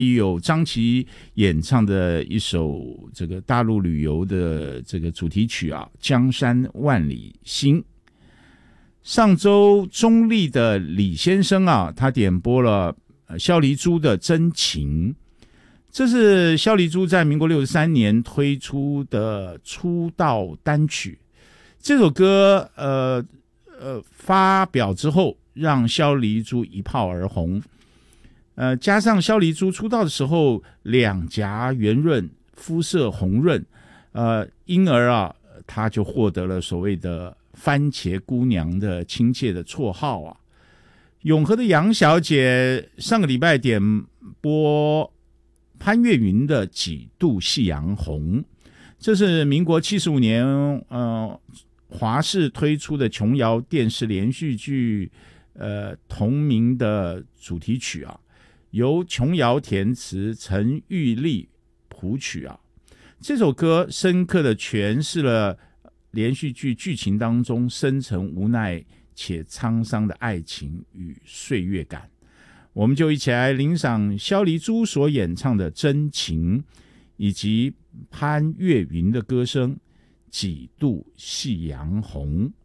有张琪演唱的一首这个大陆旅游的这个主题曲啊，江山万里心。上周中立的李先生啊，他点播了萧黎珠的真情，这是萧黎珠在民国63年推出的出道单曲。这首歌发表之后，让萧黎珠一炮而红。加上萧黎珠出道的时候两颊圆润，肤色红润，因而啊，她就获得了所谓的番茄姑娘的亲切的绰号啊。永和的杨小姐上个礼拜点播潘越云的几度夕阳红，这是民国75年华视推出的琼瑶电视连续剧同名的主题曲啊，由琼瑶填词，陈玉丽谱曲啊。这首歌深刻地诠释了连续剧剧情当中深沉无奈且沧桑的爱情与岁月感。我们就一起来欣赏萧黎珠所演唱的真情，以及潘越云的歌声几度夕阳红。